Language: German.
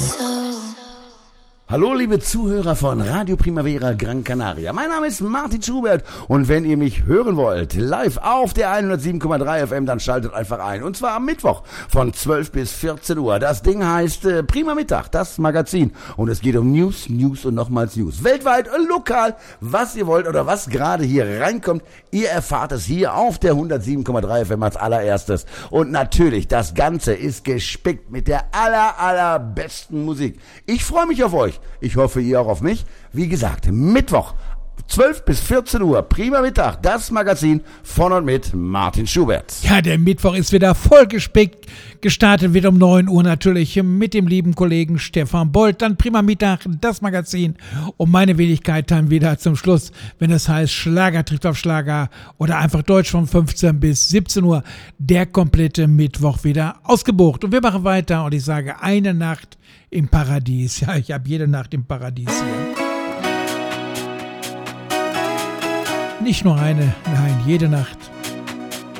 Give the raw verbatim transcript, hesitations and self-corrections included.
Hallo liebe Zuhörer von Radio Primavera Gran Canaria. Mein Name ist Martin Schubert und wenn ihr mich hören wollt, live auf der hundertsieben Komma drei F M, dann schaltet einfach ein. Und zwar am Mittwoch von zwölf bis vierzehn Uhr. Das Ding heißt äh, Prima Mittag, das Magazin. Und es geht um News, News und nochmals News. Weltweit, äh, lokal, was ihr wollt oder was gerade hier reinkommt. Ihr erfahrt es hier auf der hundertsieben Komma drei F M als allererstes. Und natürlich, das Ganze ist gespickt mit der aller, allerbesten Musik. Ich freue mich auf euch. Ich hoffe, ihr auch auf mich. Wie gesagt, Mittwoch, zwölf bis vierzehn Uhr, Prima Mittag, das Magazin von und mit Martin Schubert. Ja, der Mittwoch ist wieder vollgespickt. Gestartet wird um neun Uhr natürlich mit dem lieben Kollegen Stefan Bolt. Dann Prima Mittag, das Magazin. Und meine Wenigkeit dann wieder zum Schluss, wenn es heißt Schlager trifft auf Schlager oder einfach Deutsch von fünfzehn bis siebzehn Uhr. Der komplette Mittwoch wieder ausgebucht. Und wir machen weiter und ich sage eine Nacht im Paradies. Ja, ich habe jede Nacht im Paradies hier. Nicht nur eine, nein, jede Nacht.